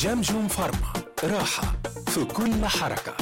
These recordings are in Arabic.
جمجم فارما، راحة في كل حركة.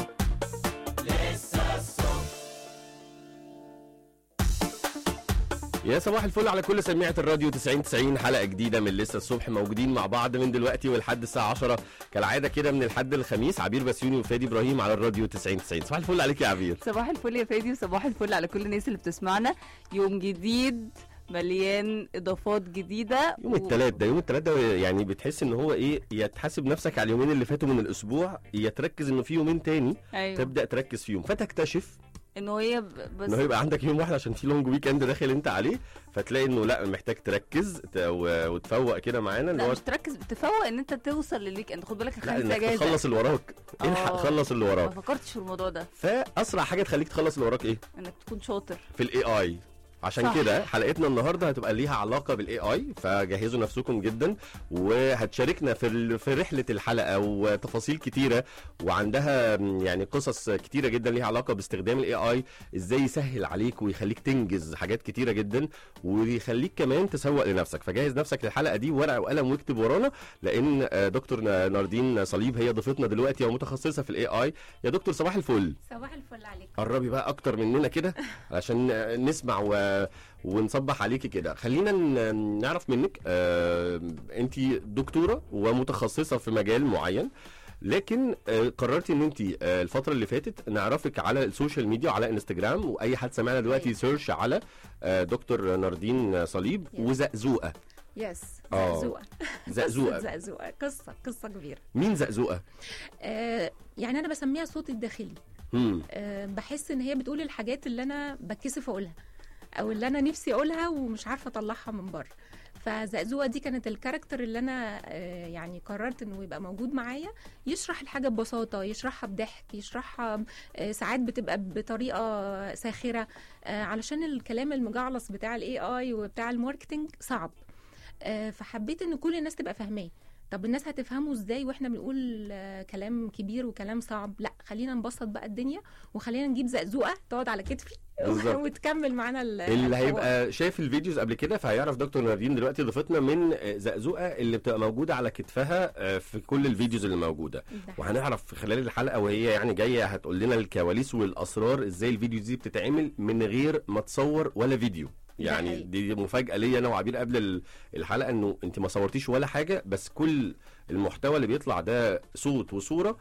يا صباح الفل على كل سميعة الراديو 90 حلقة جديدة من لسه الصبح، موجودين مع بعض من دلوقتي ولحد الساعة 10 كالعادة كده من الحد الخميس. عبير بسيوني وفادي إبراهيم على الراديو 90. صباح الفل عليك يا عبير. صباح الفل يا فادي، وصباح الفل على كل الناس اللي بتسمعنا. يوم جديد مليان اضافات جديده. يوم الثلاث ده يعني بتحس ان هو ايه، يا تحاسب نفسك على اليومين اللي فاتوا من الاسبوع، يا تركز انه في يومين تاني. أيوة. تبدأ تركز فيهم فتكتشف انه هي بس انه هيبقى عندك يوم واحد عشان في لونج ويك اند داخل انت عليه، فتلاقي انه لا محتاج تركز وتفوق كده معانا. لا مش تركز، تفوق ان انت توصل للويك اند. خد بالك لا الخميس انك اجازه، تخلص اللي وراك، الحق خلص اللي ما وراك. فكرتش في الموضوع ده. فاسرع حاجه تخليك تخلص اللي وراك ايه؟ انك تكون شاطر في الاي اي. عشان صح. كده حلقتنا النهارده هتبقى ليها علاقه بالاي اي، فجهزوا نفسكم جدا. وهتشاركنا في رحله الحلقه وتفاصيل كتيره، وعندها يعني قصص كتيره جدا ليها علاقه باستخدام الاي اي، ازاي يسهل عليك ويخليك تنجز حاجات كتيره جدا، ويخليك كمان تسوق لنفسك. فجهز نفسك للحلقه دي، ورقه وقلم واكتب ورانا، لان دكتور ناردين صليب هي ضيفتنا دلوقتي ومتخصصه في الاي اي. يا دكتور صباح الفل. صباح الفل عليك. قربي بقى اكتر مننا كده عشان نسمع ونصبح عليكي كده. خلينا نعرف منك، انت دكتورة ومتخصصة في مجال معين، لكن قررتي ان انت الفترة اللي فاتت نعرفك على السوشيال ميديا وعلى انستجرام، واي حد سمعنا دلوقتي سيرش على دكتور ناردين صليب وزقزوقة. يس. زقزوقة. زقزوقة قصة كبيرة. مين زقزوقة؟ يعني انا بسميها صوتي الداخلي. بحس ان هي بتقول الحاجات اللي انا بتكسف اقولها، او اللي انا نفسي اقولها ومش عارفه اطلعها من بره. فزقزوقه دي كانت الكاركتر اللي انا يعني قررت انه يبقى موجود معايا، يشرح الحاجه ببساطه، يشرحها بضحك، يشرحها ساعات بتبقى بطريقه ساخره، علشان الكلام المجعلص بتاع الاي اي وبتاع الماركتنج صعب. فحبيت ان كل الناس تبقى فاهماه. طب الناس هتفهموا ازاي واحنا بنقول كلام كبير وكلام صعب؟ لا، خلينا نبسط بقى الدنيا، وخلينا نجيب زقزوقه تقعد على كتفي وتكمل معانا اللي هيبقى شايف الفيديوز قبل كده فهيعرف دكتور ناردين دلوقتي ضيفتنا من زقزوقه اللي بتبقى موجوده على كتفها في كل الفيديوز اللي موجوده. وهنعرف خلال الحلقه وهي يعني جايه هتقول لنا الكواليس والاسرار ازاي الفيديوز دي بتتعمل من غير ما تصور ولا فيديو. يعني دي مفاجأة ليا انا وعبير قبل الحلقة، انه انت ما صورتيش ولا حاجة، بس كل المحتوى اللي بيطلع ده صوت وصورة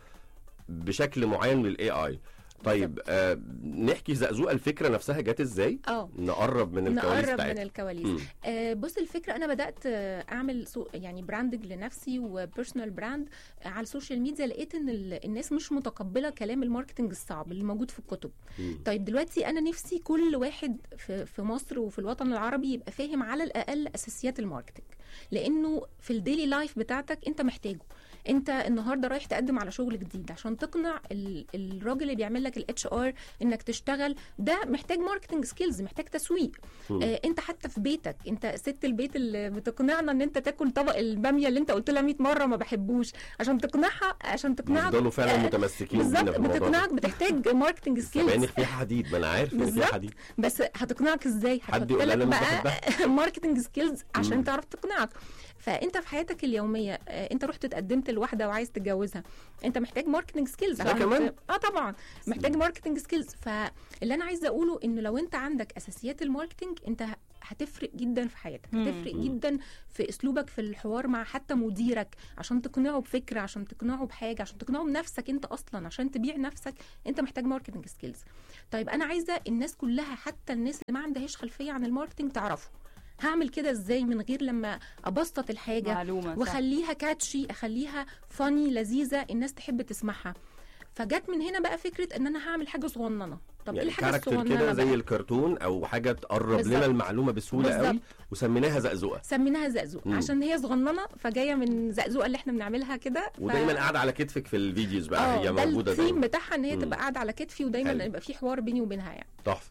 بشكل معين للاي اي. طيب نحكي زقزوقة الفكرة نفسها جت ازاي؟ نقرب من الكواليس بتاعتها. من الكواليس. بص، الفكرة انا بدأت اعمل يعني براندنج لنفسي وبيرسونال براند على السوشيال ميديا. لقيت ان الناس مش متقبلة كلام الماركتنج الصعب اللي موجود في الكتب. طيب دلوقتي انا نفسي كل واحد في مصر وفي الوطن العربي يبقى فاهم على الاقل اساسيات الماركتنج، لانه في الديلي لايف بتاعتك انت محتاجه. انت النهارده رايح تقدم على شغل جديد، عشان تقنع الراجل اللي بيعمل لك الاتش ار انك تشتغل، ده محتاج ماركتنج سكيلز، محتاج تسويق. انت حتى في بيتك، انت ست البيت اللي بتقنعنا ان انت تاكل طبق الباميه اللي انت قلت لها 100 مره ما بحبوش، عشان تقنعك يفضلوا فعلا متمسكين بالظبط. بتقنعك، بتحتاج ماركتنج سكيلز. يعني فيها حديد، ما انا عارف ان فيها حديد، بس هتقنعك ازاي؟ حد يقول لك بقى ماركتنج سكيلز عشان تعرف تقنعك. فانت في حياتك اليوميه انت رحت اتقدمت لواحده وعايز تتجوزها، انت محتاج ماركتنج سكيلز كمان. طبعا محتاج ماركتنج سكيلز. فاللي انا عايزه اقوله انه لو انت عندك اساسيات الماركتنج، انت هتفرق جدا في حياتك، هتفرق جدا في اسلوبك في الحوار مع حتى مديرك، عشان تقنعه بفكره، عشان تقنعه بحاجه، عشان تقنعه بنفسك. انت اصلا عشان تبيع نفسك انت محتاج ماركتنج سكيلز. طيب انا عايزه الناس كلها، حتى الناس اللي ما عندهاش خلفيه عن الماركتنج، تعرفه هعمل كده ازاي من غير لما ابسط الحاجه معلومة واخليها كاتشي، اخليها فاني لذيذه الناس تحب تسمعها. فجت من هنا بقى فكره ان انا هعمل حاجه صغننه. طب يعني ايه الحاجه الصغننه كده زي الكرتون او حاجه تقرب لنا المعلومه بسهوله قوي، وسميناها زقزوقه. سميناها زقزوقه عشان هي صغننه، فجايه من زقزوقه اللي احنا بنعملها كده. ودايما قاعده على كتفك في الفيديوز بقى، هي موجوده ده الثيم بتاعها، ان هي تبقى قاعده على كتفي، ودايما يبقى في حوار بيني وبينها يعني. تحفه.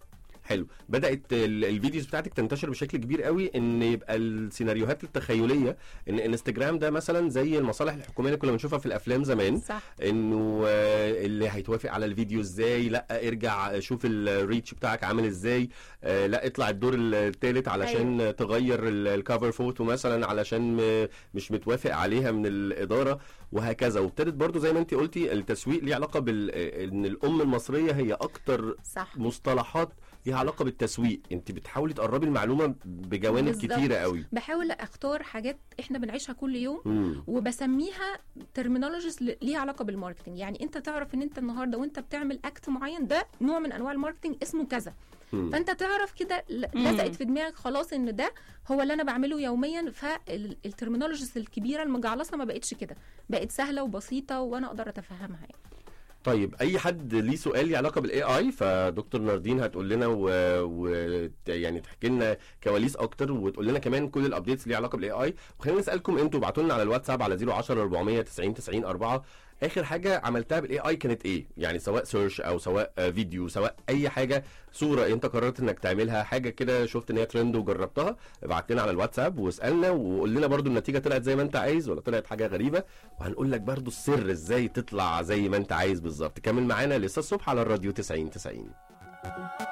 حلو. بدات الفيديوز بتاعتك تنتشر بشكل كبير قوي، ان يبقى السيناريوهات التخيليه ان انستجرام ده مثلا زي المصالح الحكوميه اللي كنا بنشوفها في الافلام زمان، صح. انه اللي هيتوافق على الفيديو ازاي، لا ارجع شوف الريتش بتاعك عامل ازاي، لا اطلع الدور الثالث علشان أيوه. تغير الكفر فوتو مثلا علشان مش متوافق عليها من الاداره وهكذا. وابتدت برضو زي ما انت قلتي التسويق ليه علاقه ان الام المصريه هي اكتر صح. مصطلحات ليها علاقه بالتسويق، انت بتحاولي تقربي المعلومه بجوانب بالزبط. كتيره قوي. بحاول اختار حاجات احنا بنعيشها كل يوم وبسميها ترمينولوجيز ليها علاقه بالماركتنج. يعني انت تعرف ان انت النهارده وانت بتعمل اكت معين ده نوع من انواع الماركتنج اسمه كذا، فانت تعرف كده لزقت في دماغك خلاص ان ده هو اللي انا بعمله يوميا. فالترمينولوجيز الكبيره المجعلصه ما بقتش كده، بقت سهله وبسيطه وانا اقدر اتفهمها يعني. طيب اي حد ليه سؤال ليه علاقه بالاي اي فدكتور ناردين هتقول لنا يعني تحكي لنا كواليس اكتر، وتقول لنا كمان كل الابديتس ليه علاقه بالاي اي. وخلينا نسالكم انتوا، ابعتوا لنا على الواتساب على 010 490 90 4 اخر حاجه عملتها بالاي اي كانت ايه؟ يعني سواء سيرش او سواء فيديو سواء اي حاجه، صوره انت قررت انك تعملها، حاجه كده شفت ان هي ترند وجربتها، ابعت لنا على الواتساب واسالنا وقول لنا برضو النتيجه طلعت زي ما انت عايز ولا طلعت حاجه غريبه، وهنقول لك برضو السر ازاي تطلع زي ما انت عايز بالظبط. كمل معانا لسه الصبح على الراديو 90 90.